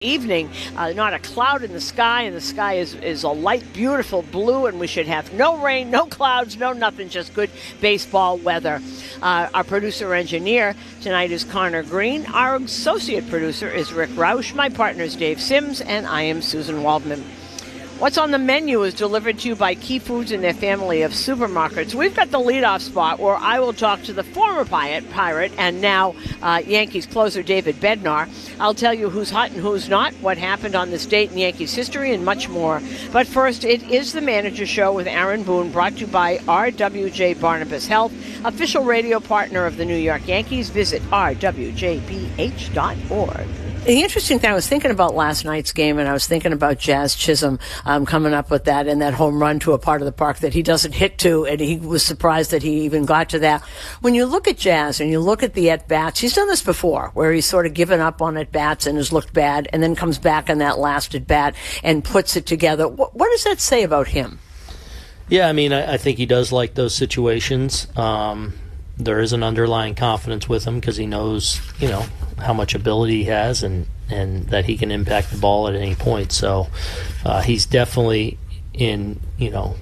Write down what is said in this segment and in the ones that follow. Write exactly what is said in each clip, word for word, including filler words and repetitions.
evening, uh, not a cloud in the sky, and the sky is, is a light, beautiful blue, and we should have no rain, no clouds, no nothing, just good baseball weather. Uh, our producer-engineer tonight is Connor Green. Our associate producer is Rick Roush. My partner is Dave Sims, and I am Susan Waldman. What's on the menu is delivered to you by Key Foods and their family of supermarkets. We've got the leadoff spot where I will talk to the former Pirate and now uh, Yankees closer David Bednar. I'll tell you who's hot and who's not, what happened on this date in Yankees history, and much more. But first, it is the Manager Show with Aaron Boone, brought to you by R W J Barnabas Health, official radio partner of the New York Yankees. Visit r w j b h dot org. The interesting thing, I was thinking about last night's game, and I was thinking about Jazz Chisholm um, coming up with that and that home run to a part of the park that he doesn't hit to, and he was surprised that he even got to that. When you look at Jazz and you look at the at-bats, he's done this before, where he's sort of given up on at-bats and has looked bad, and then comes back on that last at-bat and puts it together. What, what does that say about him? Yeah, I mean, I, I think he does like those situations. Um, there is an underlying confidence with him because he knows, you know, how much ability he has and, and that he can impact the ball at any point. So uh, he's definitely in, you know,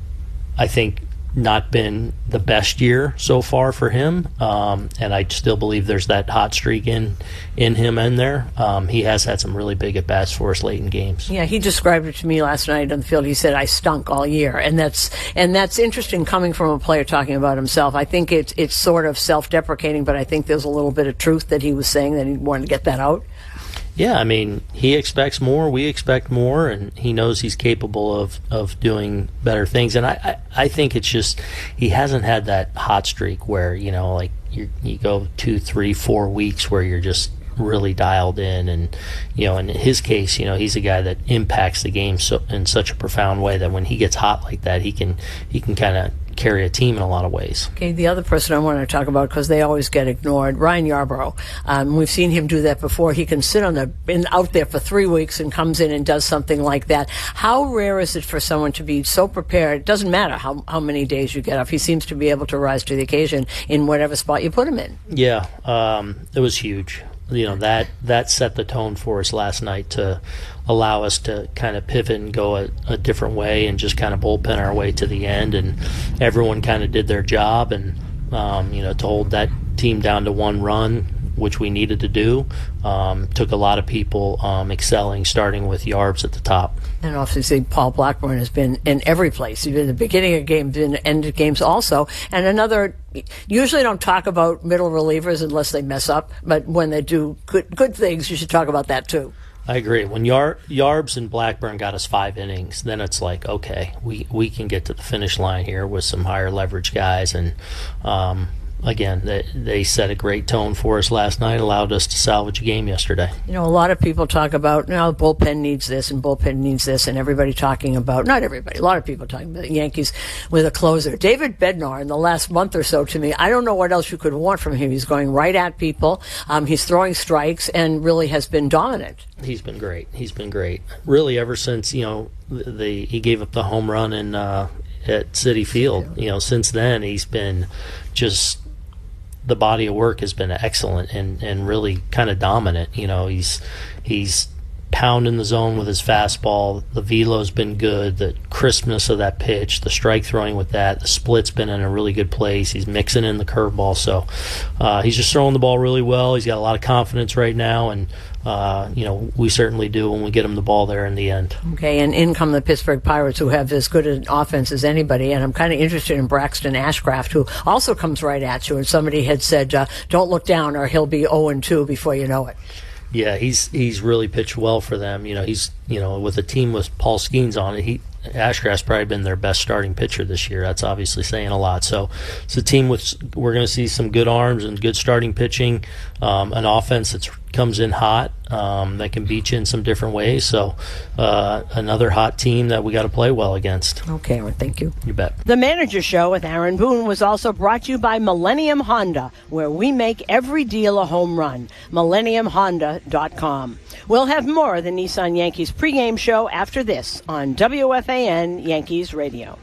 I think not been the best year so far for him. Um, and I still believe there's that hot streak in, in him in there. Um, he has had some really big at-bats for us late in games. Yeah, he described it to me last night on the field. He said, I stunk all year. And that's and that's interesting coming from a player talking about himself. I think it's, it's sort of self-deprecating, but I think there's a little bit of truth that he was saying that he wanted to get that out. Yeah, I mean, he expects more, we expect more, and he knows he's capable of, of doing better things. And I, I, I think it's just he hasn't had that hot streak where, you know, like you you go two, three, four weeks where you're just really dialed in. And, you know, in his case, you know, he's a guy that impacts the game so, in such a profound way that when he gets hot like that, he can he can kind of carry a team in a lot of ways. Okay, the other person I want to talk about, because they always get ignored, Ryan Yarbrough. Um, we've seen him do that before. He can sit on the in, out there for three weeks and comes in and does something like that. How rare is it for someone to be so prepared? It doesn't matter how, how many days you get off. He seems to be able to rise to the occasion in whatever spot you put him in. Yeah, um, it was huge. You know, that, that set the tone for us last night to allow us to kind of pivot and go a, a different way and just kind of bullpen our way to the end. And everyone kind of did their job. And, um, you know, to hold that team down to one run, which we needed to do, um, took a lot of people um, excelling, starting with Yarbs at the top. And obviously Paul Blackburn has been in every place. He's been in the beginning of games, been in the end of games also. And another, usually don't talk about middle relievers unless they mess up, but when they do good good things, you should talk about that too. I agree. When Yar- Yarbs and Blackburn got us five innings, then it's like, okay, we, we can get to the finish line here with some higher leverage guys. And, um, again, they, they set a great tone for us last night, allowed us to salvage a game yesterday. You know, a lot of people talk about, now the bullpen needs this and bullpen needs this, and everybody talking about, not everybody, a lot of people talking about the Yankees with a closer. David Bednar, in the last month or so, to me, I don't know what else you could want from him. He's going right at people. Um, he's throwing strikes and really has been dominant. He's been great. He's been great. Really, ever since, you know, the, the he gave up the home run in uh, at Citi Field. You know, since then, he's been just, the body of work has been excellent and, and really kind of dominant. You know, he's he's pounding the zone with his fastball. The velo's been good. The crispness of that pitch, the strike throwing with that, the split's been in a really good place. He's mixing in the curveball. So uh, he's just throwing the ball really well. He's got a lot of confidence right now, and Uh, you know, we certainly do when we get him the ball there in the end. Okay, and in come the Pittsburgh Pirates, who have as good an offense as anybody, and I'm kind of interested in Braxton Ashcraft, who also comes right at you, and somebody had said, uh, don't look down or he'll be oh and two before you know it. Yeah, he's he's really pitched well for them. You know, he's, you know, with a team with Paul Skeens on it, he Ashcraft's probably been their best starting pitcher this year. That's obviously saying a lot. So it's a team with, we're going to see some good arms and good starting pitching, um, an offense that comes in hot, um, that can beat you in some different ways. So uh, another hot team that we got to play well against. Okay, well, thank you. You bet. The Manager Show with Aaron Boone was also brought to you by Millennium Honda, where we make every deal a home run. millennium honda dot com. We'll have more of the Nissan Yankees pregame show after this on W F A N Yankees Radio.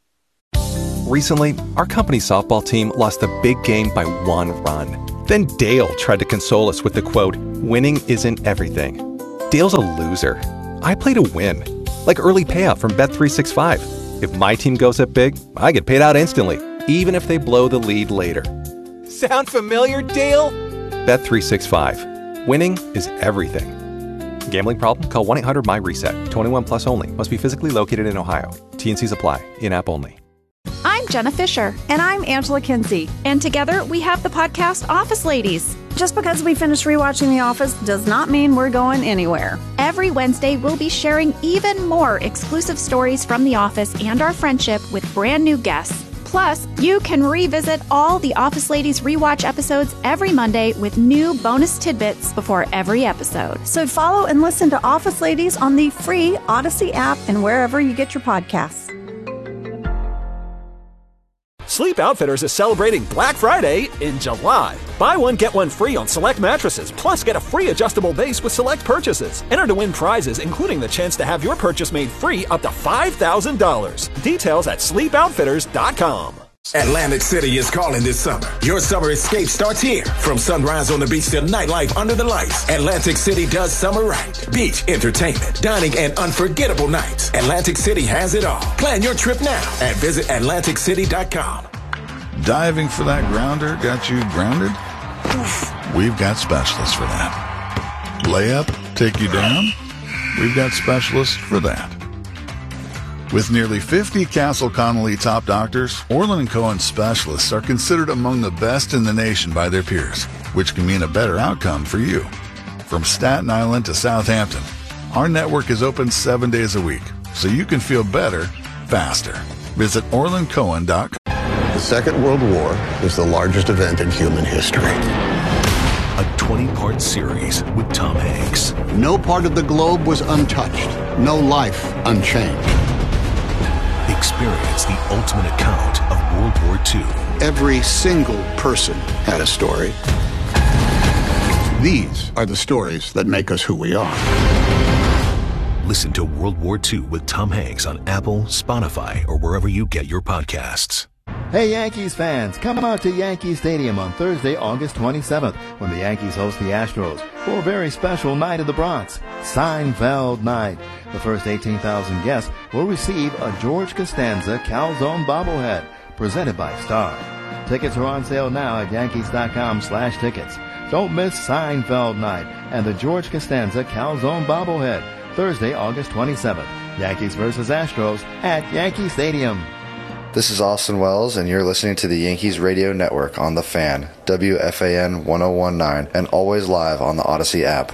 Recently, our company softball team lost a big game by one run. Then Dale tried to console us with the quote, "Winning isn't everything." Dale's a loser. I play to win. Like early payout from Bet three sixty-five. If my team goes up big, I get paid out instantly, even if they blow the lead later. Sound familiar, Dale? Bet three sixty-five. Winning is everything. Gambling problem? Call one eight hundred M Y reset. twenty-one plus only. Must be physically located in Ohio. T and C's apply. In-app only. I'm Jenna Fisher. And I'm Angela Kinsey. And together we have the podcast Office Ladies. Just because we finished rewatching The Office does not mean we're going anywhere. Every Wednesday, we'll be sharing even more exclusive stories from The Office and our friendship with brand new guests. Plus, you can revisit all the Office Ladies rewatch episodes every Monday with new bonus tidbits before every episode. So follow and listen to Office Ladies on the free Odyssey app and wherever you get your podcasts. Sleep Outfitters is celebrating Black Friday in July. Buy one, get one free on select mattresses, plus get a free adjustable base with select purchases. Enter to win prizes, including the chance to have your purchase made free up to five thousand dollars. Details at sleep outfitters dot com. Atlantic City is calling this summer. Your summer escape starts here. From sunrise on the beach to nightlife under the lights, Atlantic City does summer right. Beach, entertainment, dining, and unforgettable nights. Atlantic City has it all. Plan your trip now at visit atlantic city dot com. Diving for that grounder got you grounded? We've got specialists for that. Layup take you down? We've got specialists for that. With nearly fifty Castle Connolly top doctors, Orland and Cohen specialists are considered among the best in the nation by their peers, which can mean a better outcome for you. From Staten Island to Southampton, our network is open seven days a week, so you can feel better, faster. Visit orland cohen dot com. The Second World War is the largest event in human history. A twenty-part series with Tom Hanks. No part of the globe was untouched. No life unchanged. Experience the ultimate account of World War Two. Every single person had a story. These are the stories that make us who we are. Listen to World War Two with Tom Hanks on Apple, Spotify, or wherever you get your podcasts. Hey Yankees fans, come out to Yankee Stadium on Thursday, August twenty-seventh, when the Yankees host the Astros for a very special night of the Bronx, Seinfeld Night. The first eighteen thousand guests will receive a George Costanza Calzone bobblehead, presented by Star. Tickets are on sale now at yankees dot com slash tickets. Don't miss Seinfeld Night and the George Costanza Calzone bobblehead, Thursday, August twenty-seventh. Yankees versus Astros at Yankee Stadium. This is Austin Wells, and you're listening to the Yankees Radio Network on The Fan, W F A N one oh one point nine, and always live on the Odyssey app.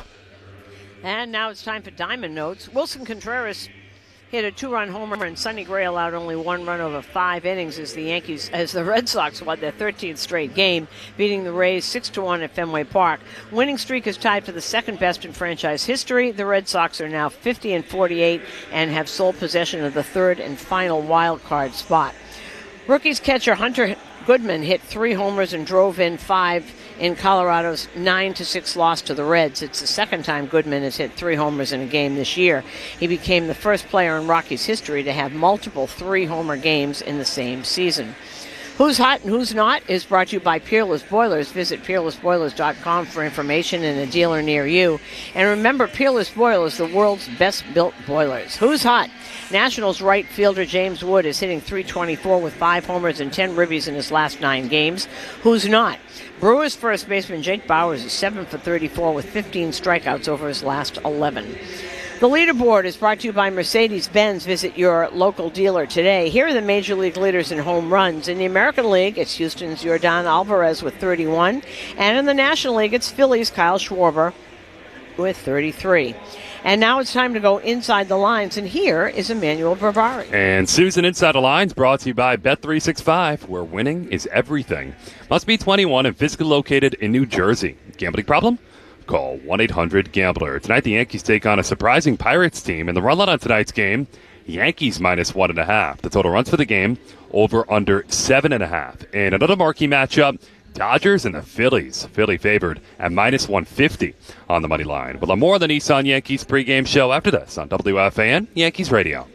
And now it's time for Diamond Notes. Wilson Contreras hit a two-run homer, and Sonny Gray allowed only one run over five innings as the Yankees, as the Red Sox won their thirteenth straight game, beating the Rays six to one at Fenway Park. Winning streak is tied for the second best in franchise history. The Red Sox are now fifty and forty-eight and have sole possession of the third and final wild card spot. Rookies catcher Hunter Goodman hit three homers and drove in five in Colorado's nine to six loss to the Reds. It's the second time Goodman has hit three homers in a game this year. He became the first player in Rockies history to have multiple three-homer games in the same season. Who's Hot and Who's Not is brought to you by Peerless Boilers. Visit peerless boilers dot com for information and a dealer near you. And remember, Peerless Boilers, the world's best-built boilers. Who's Hot? Nationals right fielder James Wood is hitting three twenty-four with five homers and ten ribbies in his last nine games. Who's Not? Brewers first baseman Jake Bauers is seven for thirty-four with fifteen strikeouts over his last eleven. The leaderboard is brought to you by Mercedes-Benz. Visit your local dealer today. Here are the major league leaders in home runs. In the American League, it's Houston's Yordan Alvarez with thirty-one. And in the National League, it's Phillies' Kyle Schwarber with thirty-three. And now it's time to go inside the lines, and here is Emmanuel Barbari. And Susan Inside the Lines brought to you by Bet three sixty-five, where winning is everything. Must be twenty-one and physically located in New Jersey. Gambling problem? Call one eight hundred gambler. Tonight the Yankees take on a surprising Pirates team, and the run line on tonight's game, Yankees minus one and a half. The total runs for the game, over under seven and a half. And another marquee matchup, Dodgers and the Phillies. Philly favored at minus one fifty on the money line. We'll have more on the Nissan Yankees pregame show after this on W F A N Yankees Radio.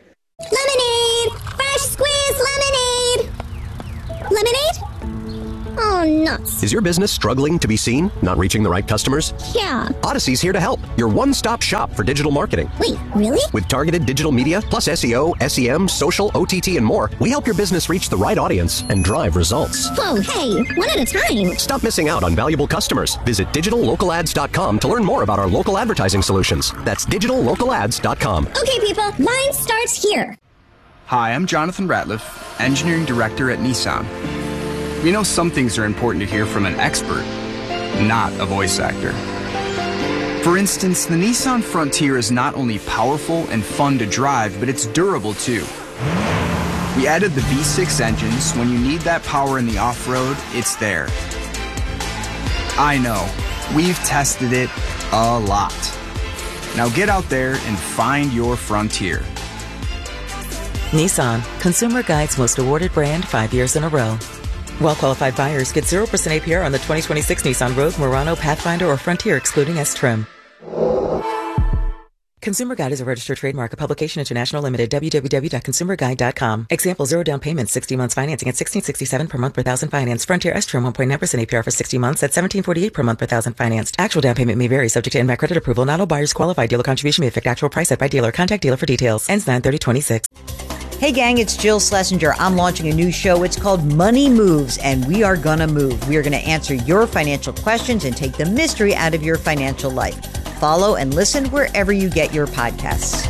Lemonade! Fresh squeezed lemonade! Lemonade? Oh, nuts. Is your business struggling to be seen? Not reaching the right customers? Yeah. Odyssey's here to help. Your one-stop shop for digital marketing. Wait, really? With targeted digital media, plus S E O, S E M, social, O T T, and more, we help your business reach the right audience and drive results. Whoa, hey, one at a time. Stop missing out on valuable customers. Visit digital local ads dot com to learn more about our local advertising solutions. That's digital local ads dot com. Okay, people, mine starts here. Hi, I'm Jonathan Ratliff, Engineering Director at Nissan. We know some things are important to hear from an expert, not a voice actor. For instance, the Nissan Frontier is not only powerful and fun to drive, but it's durable too. We added the V six engines. When you need that power in the off-road, it's there. I know, we've tested it a lot. Now get out there and find your Frontier. Nissan, Consumer Guide's most awarded brand five years in a row. Well-qualified buyers get zero percent A P R on the twenty twenty-six Nissan Rogue, Murano, Pathfinder, or Frontier, excluding S-Trim. Consumer Guide is a registered trademark, a publication international limited, w w w dot consumer guide dot com. Example, zero down payment, sixty months financing at sixteen sixty-seven per month per thousand financed. Frontier S-Trim, one point nine percent A P R for sixty months at seventeen forty-eight per month per thousand financed. Actual down payment may vary, subject to N M A C credit approval. Not all buyers qualify. Dealer contribution may affect actual price set by dealer. Contact dealer for details. Ends nine thirty twenty-six. Hey gang, it's Jill Schlesinger. I'm launching a new show. It's called Money Moves, and we are gonna move. We are gonna answer your financial questions and take the mystery out of your financial life. Follow and listen wherever you get your podcasts.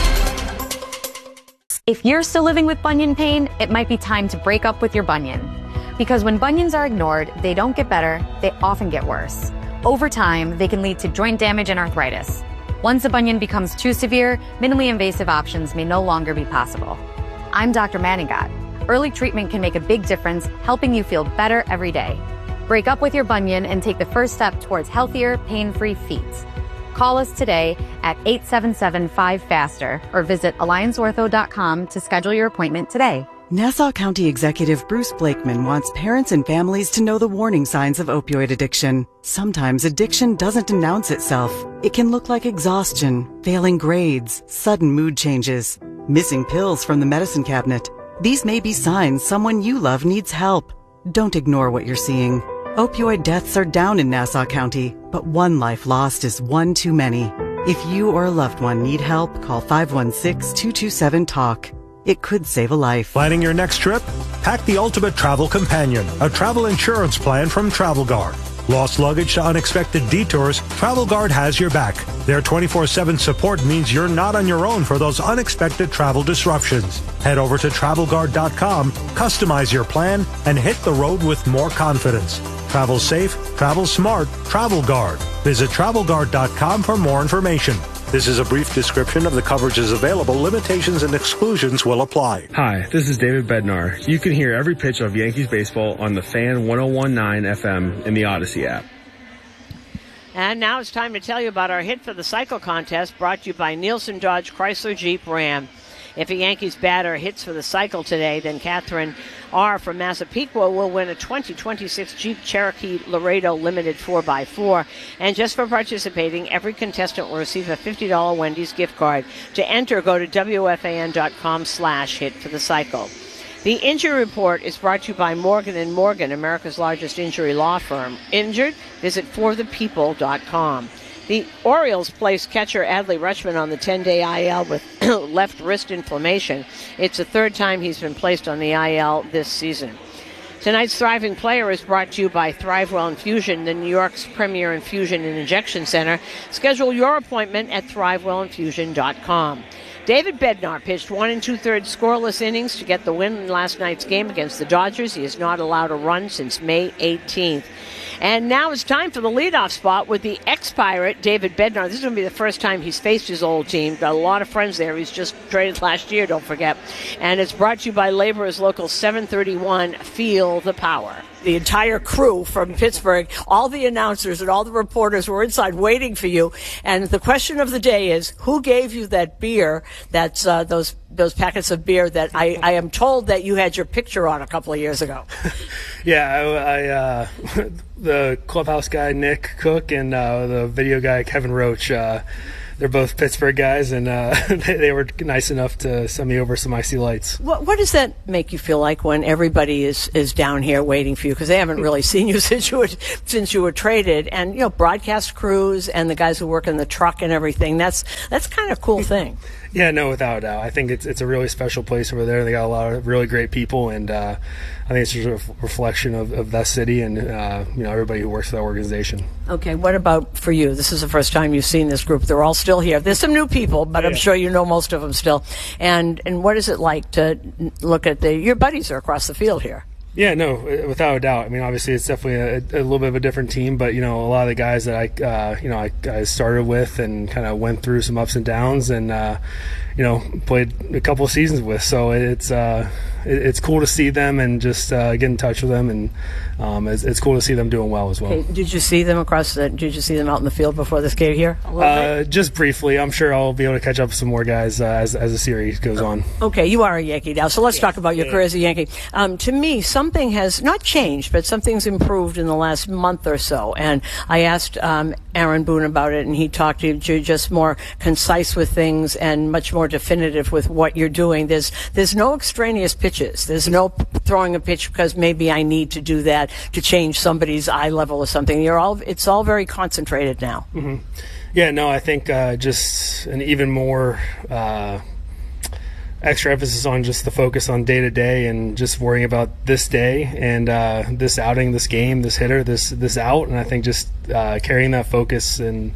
If you're still living with bunion pain, it might be time to break up with your bunion. Because when bunions are ignored, they don't get better, they often get worse. Over time, they can lead to joint damage and arthritis. Once a bunion becomes too severe, minimally invasive options may no longer be possible. I'm Doctor Manigat. Early treatment can make a big difference, helping you feel better every day. Break up with your bunion and take the first step towards healthier, pain-free feet. Call us today at eight seven seven, five, FASTER or visit alliance ortho dot com to schedule your appointment today. Nassau County Executive Bruce Blakeman wants parents and families to know the warning signs of opioid addiction. Sometimes addiction doesn't announce itself. It can look like exhaustion, failing grades, sudden mood changes, missing pills from the medicine cabinet. These may be signs someone you love needs help. Don't ignore what you're seeing. Opioid deaths are down in Nassau County, but one life lost is one too many. If you or a loved one need help, call five one six, two two seven, TALK. It could save a life. Planning your next trip? Pack the Ultimate Travel Companion, a travel insurance plan from Travel Guard. Lost luggage to unexpected detours, Travel Guard has your back. Their twenty-four seven support means you're not on your own for those unexpected travel disruptions. Head over to travel guard dot com, customize your plan, and hit the road with more confidence. Travel safe, travel smart, Travel Guard. Visit travel guard dot com for more information. This is a brief description of the coverages available. Limitations and exclusions will apply. Hi, this is David Bednar. You can hear every pitch of Yankees baseball on the Fan one oh one point nine F M in the Odyssey app. And now it's time to tell you about our Hit for the Cycle contest, brought to you by Nielsen Dodge Chrysler Jeep Ram. If a Yankees batter hits for the cycle today, then Catherine R. from Massapequa will win a twenty twenty-six Jeep Cherokee Laredo Limited four by four. And just for participating, every contestant will receive a fifty dollars Wendy's gift card. To enter, go to W F A N dot com slash hit for the cycle. The Injury Report is brought to you by Morgan and Morgan, America's largest injury law firm. Injured? Visit for the people dot com. The Orioles placed catcher Adley Rutschman on the ten-day I L with left wrist inflammation. It's the third time he's been placed on the I L this season. Tonight's Thriving Player is brought to you by ThriveWell Infusion, the New York's premier infusion and injection center. Schedule your appointment at thrive well infusion dot com. David Bednar pitched one and two-thirds scoreless innings to get the win in last night's game against the Dodgers. He has not allowed a run since May eighteenth. And now it's time for the leadoff spot with the ex-Pirate, David Bednar. This is going to be the first time he's faced his old team. Got a lot of friends there. He's just traded last year, don't forget. And it's brought to you by Laborers Local seven thirty-one. Feel the power. The entire crew from Pittsburgh, all the announcers and all the reporters were inside waiting for you. And the question of the day is, who gave you that beer, that's uh, those those packets of beer that I, I am told that you had your picture on a couple of years ago? Yeah, I, I uh, the clubhouse guy, Nick Cook, and uh, the video guy, Kevin Roach, uh, they're both Pittsburgh guys, and uh, they, they were nice enough to send me over some icy lights. What, what does that make you feel like when everybody is, is down here waiting for you? Because they haven't really seen you since you were, since you were traded, and you know, broadcast crews and the guys who work in the truck and everything. That's that's kind of a cool thing. Yeah, no, without a doubt. I think it's it's a really special place over there. They got a lot of really great people, and uh, I think it's just a ref- reflection of, of that city and uh, you know, everybody who works for that organization. Okay, what about for you? This is the first time you've seen this group. They're all still here. There's some new people, but yeah. I'm sure you know most of them still. And and what is it like to look at the your buddies are across the field here? Yeah, no, without a doubt. I mean, obviously, it's definitely a, a little bit of a different team, but you know, a lot of the guys that I, uh, you know, I, I started with and kind of went through some ups and downs, and uh, you know, played a couple of seasons with. So it's uh, it, it's cool to see them and just uh, get in touch with them, and um, it's, it's cool to see them doing well as well. Okay. Did you see them across? The, did you see them out in the field before this game here? Uh, just briefly. I'm sure I'll be able to catch up with some more guys uh, as as the series goes on. Okay, you are a Yankee now, so let's yeah. talk about your yeah. career as a Yankee. Um, to me, something has not changed, but something's improved in the last month or so. And I asked um, Aaron Boone about it, and he talked to you just more concise with things and much more definitive with what you're doing. There's there's no extraneous pitches. There's no throwing a pitch because maybe I need to do that to change somebody's eye level or something. You're all it's all very concentrated now. Mm-hmm. Yeah, no, I think uh, just an even more uh, extra emphasis on just the focus on day to day and just worrying about this day and uh, this outing, this game, this hitter, this this out, and I think just uh, carrying that focus and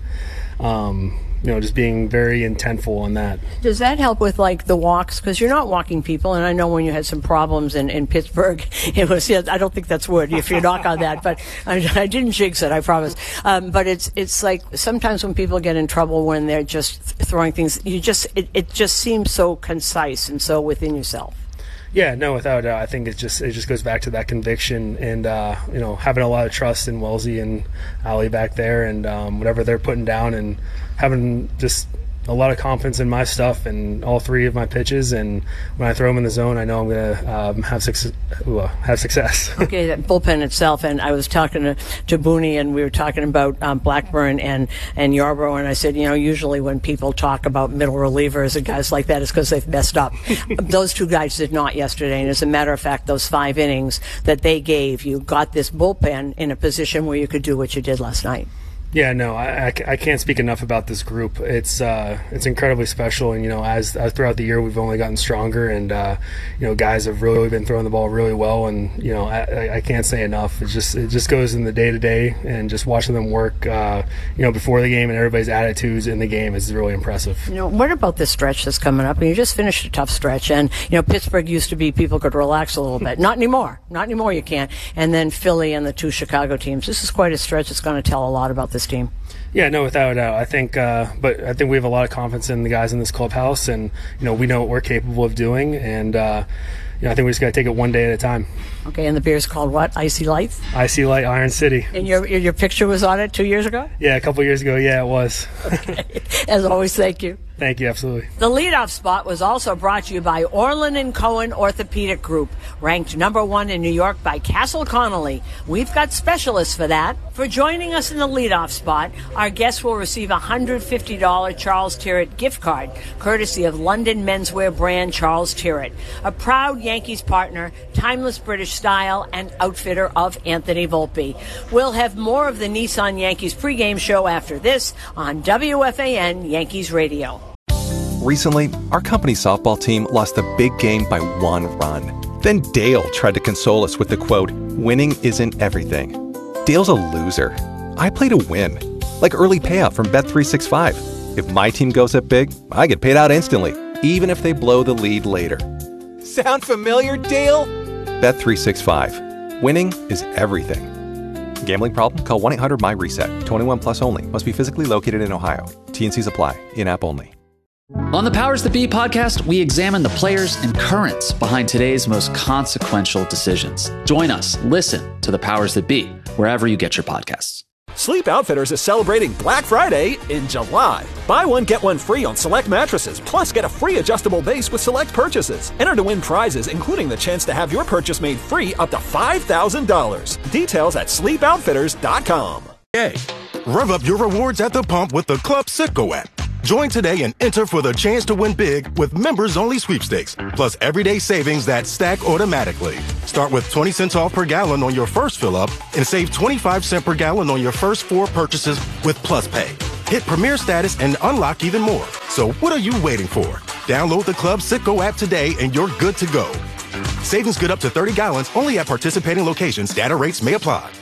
um, you know, just being very intentful on that. Does that help with like the walks? Because you're not walking people, and I know when you had some problems in, in Pittsburgh, it was. Yeah, I don't think that's wood if you knock on that, but I, I didn't jinx it, I promise. Um, but it's it's like sometimes when people get in trouble when they're just throwing things, you just it, it just seems so concise and so within yourself. Yeah, no, without a doubt. I think it just it just goes back to that conviction and uh, you know, having a lot of trust in Wellesley and Ali back there, and um, whatever they're putting down, and having just a lot of confidence in my stuff and all three of my pitches. And when I throw them in the zone, I know I'm going to um, have success. Uh, have success. Okay, that bullpen itself. And I was talking to, to Booney, and we were talking about um, Blackburn and, and Yarbrough, and I said, you know, usually when people talk about middle relievers and guys like that, it's because they've messed up. Those two guys did not yesterday, and as a matter of fact, those five innings that they gave, you got this bullpen in a position where you could do what you did last night. Yeah, no, I, I, I can't speak enough about this group. It's uh, it's incredibly special, and you know, as, as throughout the year, we've only gotten stronger, and uh, you know, guys have really been throwing the ball really well, and you know, I, I can't say enough. It just it just goes in the day to day, and just watching them work, uh, you know, before the game, and everybody's attitudes in the game is really impressive. You know, what about this stretch that's coming up? I mean, you just finished a tough stretch, and you know, Pittsburgh used to be people could relax a little bit. Not anymore. Not anymore. You can't. And then Philly and the two Chicago teams. This is quite a stretch. It's going to tell a lot about this team. Yeah, no, without a doubt. I think, uh, but I think we have a lot of confidence in the guys in this clubhouse, and you know, we know what we're capable of doing, and uh, you know, I think we just got to take it one day at a time. Okay, and the beer's called what? Icy Light? Icy Light, Iron City. And your your picture was on it two years ago? Yeah, a couple years ago. Yeah, it was. Okay. As always, thank you. Thank you, absolutely. The leadoff spot was also brought to you by Orland and Cohen Orthopedic Group, ranked number one in New York by Castle Connolly. We've got specialists for that. For joining us in the leadoff spot, our guests will receive a one hundred fifty dollars Charles Tyrrett gift card, courtesy of London menswear brand Charles Tyrrett, a proud Yankees partner, timeless British style, and outfitter of Anthony Volpe. We'll have more of the Nissan Yankees pregame show after this on W F A N Yankees Radio. Recently, our company softball team lost the big game by one run. Then Dale tried to console us with the quote, "Winning isn't everything." Dale's a loser. I play to win. Like early payout from Bet three sixty-five. If my team goes up big, I get paid out instantly, even if they blow the lead later. Sound familiar, Dale? Bet three sixty-five. Winning is everything. Gambling problem? Call one eight hundred M Y reset. twenty-one plus only. Must be physically located in Ohio. T and Cs apply. In-app only. On the Powers That Be podcast, we examine the players and currents behind today's most consequential decisions. Join us. Listen to the Powers That Be wherever you get your podcasts. Sleep Outfitters is celebrating Black Friday in July. Buy one, get one free on select mattresses, plus get a free adjustable base with select purchases. Enter to win prizes, including the chance to have your purchase made free up to five thousand dollars. Details at sleep outfitters dot com. Hey, rev up your rewards at the pump with the Club Citgo app. Join today and enter for the chance to win big with members-only sweepstakes, plus everyday savings that stack automatically. Start with twenty cents off per gallon on your first fill-up and save twenty-five cents per gallon on your first four purchases with Plus Pay. Hit Premier status and unlock even more. So what are you waiting for? Download the Club Citgo app today and you're good to go. Savings good up to thirty gallons only at participating locations. Data rates may apply.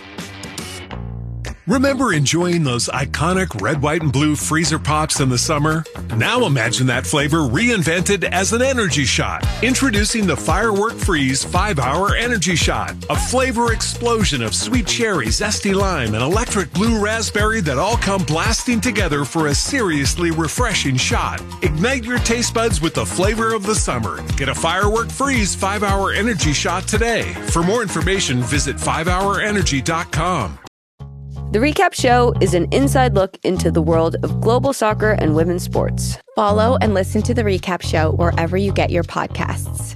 Remember enjoying those iconic red, white, and blue freezer pops in the summer? Now imagine that flavor reinvented as an energy shot. Introducing the Firework Freeze five hour Energy Shot. A flavor explosion of sweet cherry, zesty lime, and electric blue raspberry that all come blasting together for a seriously refreshing shot. Ignite your taste buds with the flavor of the summer. Get a Firework Freeze five hour Energy Shot today. For more information, visit five hour energy dot com. The Recap Show is an inside look into the world of global soccer and women's sports. Follow and listen to The Recap Show wherever you get your podcasts.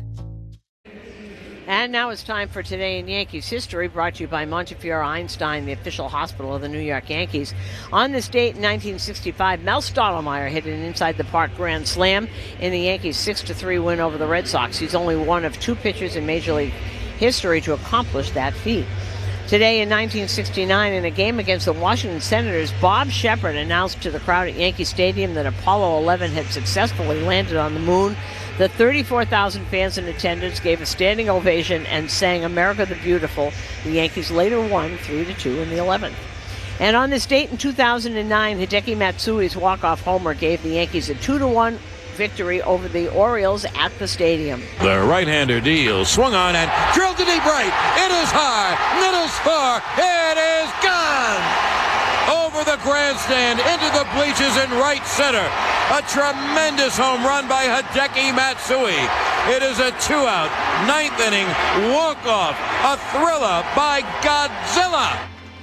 And now it's time for Today in Yankees History, brought to you by Montefiore Einstein, the official hospital of the New York Yankees. On this date in nineteen sixty-five, Mel Stottlemyre hit an inside-the-park grand slam in the Yankees' six to three win over the Red Sox. He's only one of two pitchers in Major League history to accomplish that feat. Today in nineteen sixty-nine, in a game against the Washington Senators, Bob Shepard announced to the crowd at Yankee Stadium that Apollo eleven had successfully landed on the moon. The thirty-four thousand fans in attendance gave a standing ovation and sang America the Beautiful. The Yankees later won three to two in the eleventh. And on this date in two thousand nine, Hideki Matsui's walk-off homer gave the Yankees a two to one victory over the Orioles at the stadium. The right-hander deals, swung on and drilled to deep right. It is high, middle far, it is gone! Over the grandstand, into the bleachers in right center. A tremendous home run by Hideki Matsui. It is a two-out, ninth inning walk-off, a thriller by Godzilla.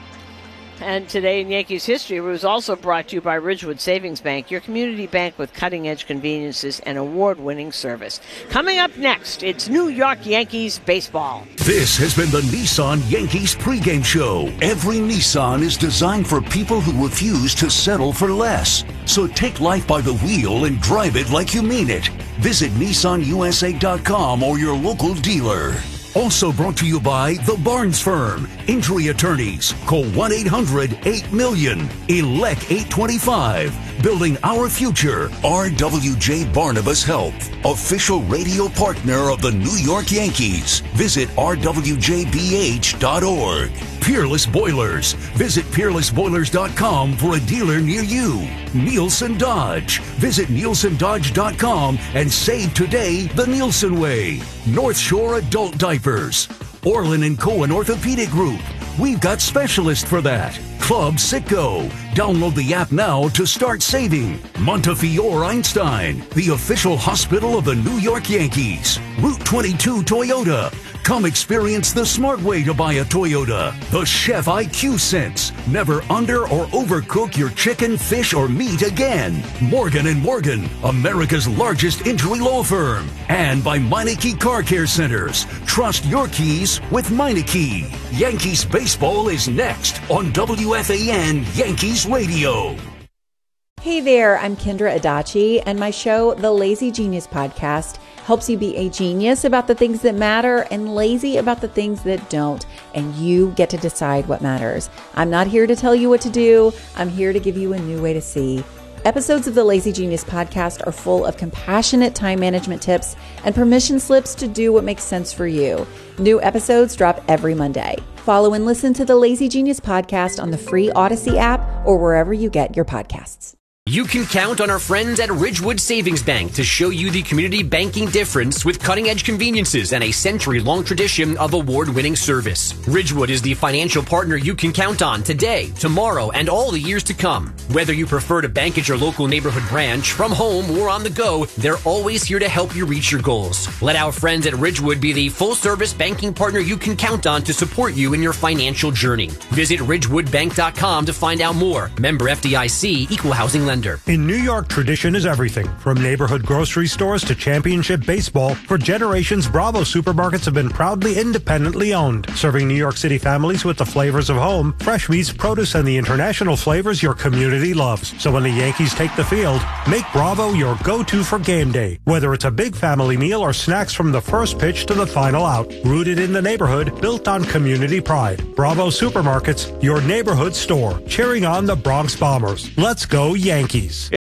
And Today in Yankees History was also brought to you by Ridgewood Savings Bank, your community bank with cutting-edge conveniences and award-winning service. Coming up next, it's New York Yankees baseball. This has been the Nissan Yankees pregame show. Every Nissan is designed for people who refuse to settle for less. So take life by the wheel and drive it like you mean it. Visit Nissan U S A dot com or your local dealer. Also brought to you by The Barnes Firm. Injury attorneys. Call one eight hundred eight million. Elect eight twenty-five. Building our future. R W J Barnabas Health. Official radio partner of the New York Yankees. Visit R W J B H dot org. Peerless Boilers. Visit peerless boilers dot com for a dealer near you. Nielsen Dodge. Visit nielsen dodge dot com and save today the Nielsen way. North Shore Adult Diapers. Orlin and Cohen Orthopedic Group. We've got specialists for that. Club Citgo. Download the app now to start saving. Montefiore Einstein, the official hospital of the New York Yankees. Route twenty-two Toyota. Come experience the smart way to buy a Toyota. The Chef I Q Sense. Never under or overcook your chicken, fish, or meat again. Morgan and Morgan, America's largest injury law firm. And by Meineke Car Care Centers. Trust your keys with Meineke. Yankees baseball is next on W F A N Yankees Radio. Hey there, I'm Kendra Adachi, and my show, The Lazy Genius Podcast, helps you be a genius about the things that matter and lazy about the things that don't, and you get to decide what matters. I'm not here to tell you what to do. I'm here to give you a new way to see. Episodes of the Lazy Genius Podcast are full of compassionate time management tips and permission slips to do what makes sense for you. New episodes drop every Monday. Follow and listen to the Lazy Genius Podcast on the free Odyssey app or wherever you get your podcasts. You can count on our friends at Ridgewood Savings Bank to show you the community banking difference with cutting-edge conveniences and a century-long tradition of award-winning service. Ridgewood is the financial partner you can count on today, tomorrow, and all the years to come. Whether you prefer to bank at your local neighborhood branch, from home, or on the go, they're always here to help you reach your goals. Let our friends at Ridgewood be the full-service banking partner you can count on to support you in your financial journey. Visit ridgewood bank dot com to find out more. Member F D I C, Equal Housing Lender. lender. In New York, tradition is everything. From neighborhood grocery stores to championship baseball, for generations, Bravo supermarkets have been proudly independently owned, serving New York City families with the flavors of home, fresh meats, produce, and the international flavors your community loves. So when the Yankees take the field, make Bravo your go-to for game day. Whether it's a big family meal or snacks from the first pitch to the final out, rooted in the neighborhood, built on community pride. Bravo Supermarkets, your neighborhood store, cheering on the Bronx Bombers. Let's go Yankees.